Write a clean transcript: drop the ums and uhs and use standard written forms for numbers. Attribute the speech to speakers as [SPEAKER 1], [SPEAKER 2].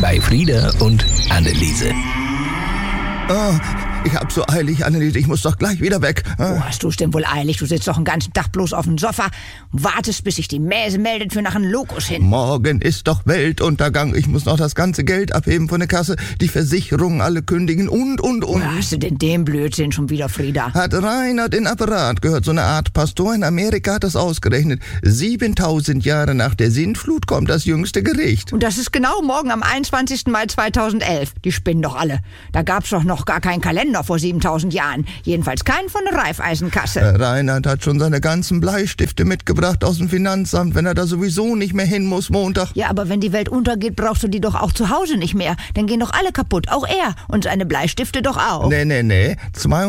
[SPEAKER 1] bei Frieda und Anneliese.
[SPEAKER 2] Oh, ich hab so eilig, Anneliese, ich muss doch gleich wieder weg.
[SPEAKER 3] Wo hast du's denn wohl eilig? Du sitzt doch den ganzen Tag bloß auf dem Sofa und wartest, bis sich die Mäse meldet für nach einem Lokus hin.
[SPEAKER 2] Morgen ist doch Weltuntergang. Ich muss noch das ganze Geld abheben von der Kasse, die Versicherungen alle kündigen und.
[SPEAKER 3] Wo hast du denn den Blödsinn schon wieder, Frieda?
[SPEAKER 2] Hat Rainer den Apparat gehört, so eine Art Pastor in Amerika hat das ausgerechnet. 7000 Jahre nach der Sintflut kommt das jüngste Gericht.
[SPEAKER 3] Und das ist genau morgen am 21. Mai 2011. Die spinnen doch alle. Da gab's doch noch gar keinen Kalender vor 7000 Jahren. Jedenfalls keinen von der Raiffeisenkasse.
[SPEAKER 2] Reinhard hat schon seine ganzen Bleistifte mitgebracht aus dem Finanzamt, wenn er da sowieso nicht mehr hin muss Montag.
[SPEAKER 3] Ja, aber wenn die Welt untergeht, brauchst du die doch auch zu Hause nicht mehr. Dann gehen doch alle kaputt, auch er. Und seine Bleistifte doch auch.
[SPEAKER 2] Nee.